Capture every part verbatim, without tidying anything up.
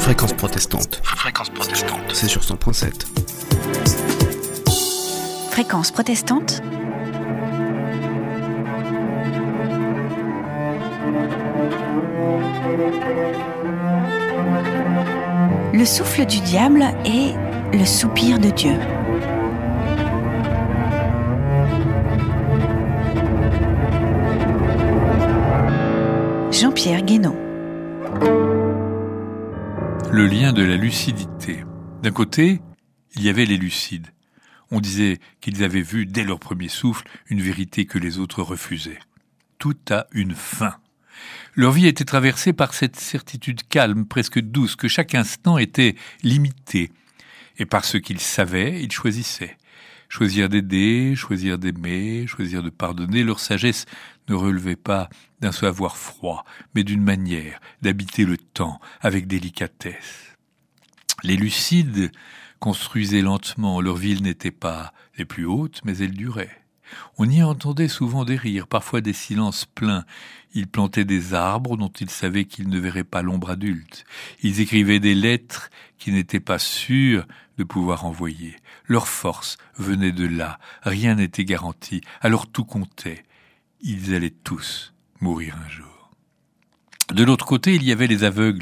Fréquence protestante. Fréquence protestante. C'est sur cent point sept. Fréquence protestante. Le souffle du diable et le soupir de Dieu. Jean-Pierre Guénon. Le lien de la lucidité. D'un côté, il y avait les lucides. On disait qu'ils avaient vu dès leur premier souffle une vérité que les autres refusaient. Tout a une fin. Leur vie était traversée par cette certitude calme, presque douce, que chaque instant était limité. Et par ce qu'ils savaient, ils choisissaient. Choisir d'aider, choisir d'aimer, choisir de pardonner, leur sagesse ne relevait pas d'un savoir froid, mais d'une manière d'habiter le temps avec délicatesse. Les lucides construisaient lentement, leurs villes n'étaient pas les plus hautes, mais elles duraient. On y entendait souvent des rires, parfois des silences pleins. Ils plantaient des arbres dont ils savaient qu'ils ne verraient pas l'ombre adulte. Ils écrivaient des lettres qu'ils n'étaient pas sûrs de pouvoir envoyer. Leur force venait de là, rien n'était garanti, alors tout comptait. Ils allaient tous mourir un jour. De l'autre côté, il y avait les aveugles.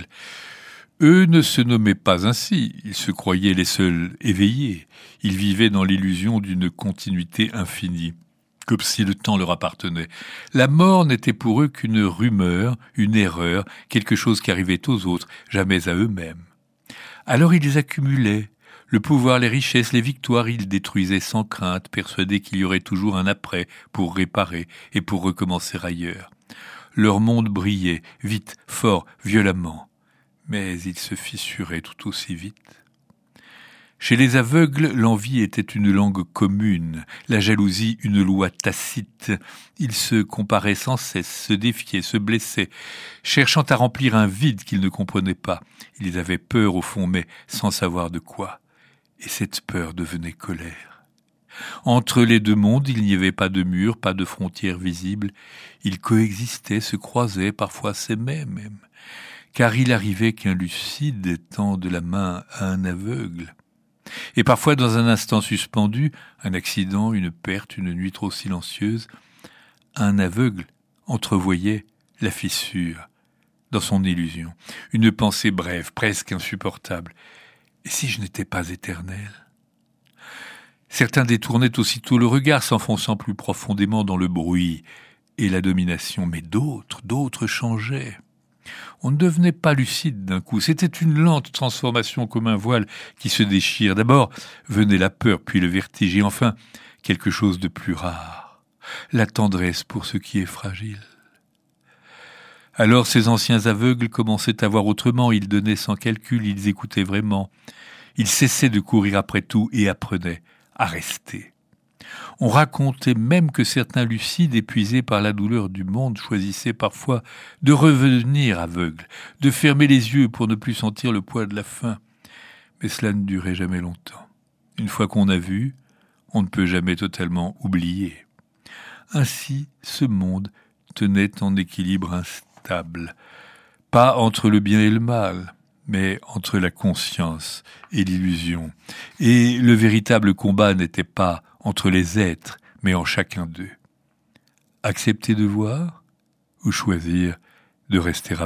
Eux ne se nommaient pas ainsi, ils se croyaient les seuls éveillés. Ils vivaient dans l'illusion d'une continuité infinie, comme si le temps leur appartenait. La mort n'était pour eux qu'une rumeur, une erreur, quelque chose qui arrivait aux autres, jamais à eux-mêmes. Alors ils accumulaient. Le pouvoir, les richesses, les victoires, ils détruisaient sans crainte, persuadés qu'il y aurait toujours un après pour réparer et pour recommencer ailleurs. Leur monde brillait, vite, fort, violemment. Mais il se fissurait tout aussi vite. Chez les aveugles, l'envie était une langue commune, la jalousie une loi tacite. Ils se comparaient sans cesse, se défiaient, se blessaient, cherchant à remplir un vide qu'ils ne comprenaient pas. Ils avaient peur au fond, mais sans savoir de quoi. Et cette peur devenait colère. Entre les deux mondes, il n'y avait pas de mur, pas de frontières visibles. Ils coexistaient, se croisaient, parfois s'aimaient même. Car il arrivait qu'un lucide tende la main à un aveugle. Et parfois, dans un instant suspendu, un accident, une perte, une nuit trop silencieuse, un aveugle entrevoyait la fissure dans son illusion. Une pensée brève, presque insupportable. Et si je n'étais pas éternel ? Certains détournaient aussitôt le regard, s'enfonçant plus profondément dans le bruit et la domination. Mais d'autres, d'autres changeaient. On ne devenait pas lucide d'un coup. C'était une lente transformation comme un voile qui se déchire. D'abord venait la peur, puis le vertige, et enfin quelque chose de plus rare. La tendresse pour ce qui est fragile. Alors ces anciens aveugles commençaient à voir autrement, ils donnaient sans calcul, ils écoutaient vraiment. Ils cessaient de courir après tout et apprenaient à rester. On racontait même que certains lucides, épuisés par la douleur du monde, choisissaient parfois de revenir aveugles, de fermer les yeux pour ne plus sentir le poids de la faim. Mais cela ne durait jamais longtemps. Une fois qu'on a vu, on ne peut jamais totalement oublier. Ainsi, ce monde tenait en équilibre instable, pas entre le bien et le mal, mais entre la conscience et l'illusion. Et le véritable combat n'était pas entre les êtres, mais en chacun d'eux. Accepter de voir ou choisir de rester aveugle ?